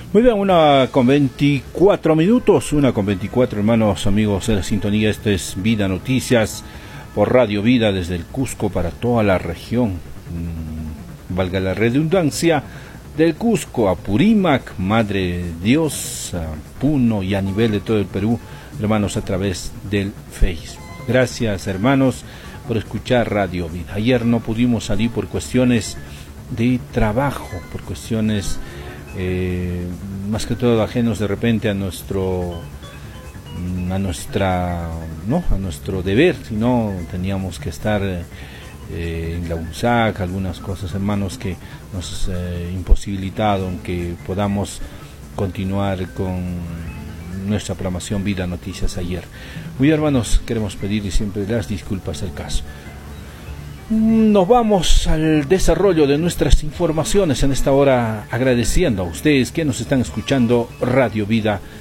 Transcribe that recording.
Muy bien, 1:24, 1:24, hermanos, amigos de la sintonía. Esto es Vida Noticias por Radio Vida desde el Cusco para toda la región. Valga la redundancia, del Cusco a Purímac, Madre de Dios, a Puno y a nivel de todo el Perú, hermanos, a través del Facebook. Gracias, hermanos, por escuchar Radio Vida. Ayer no pudimos salir por cuestiones de trabajo, por cuestiones más que todo ajenos de repente a nuestro deber, sino teníamos que estar en la UNSAC, algunas cosas, hermanos, que nos imposibilitaron que podamos continuar con nuestra programación Vida Noticias ayer. Muy bien, hermanos, queremos pedir siempre las disculpas al caso. Nos vamos al desarrollo de nuestras informaciones en esta hora, agradeciendo a ustedes que nos están escuchando Radio Vida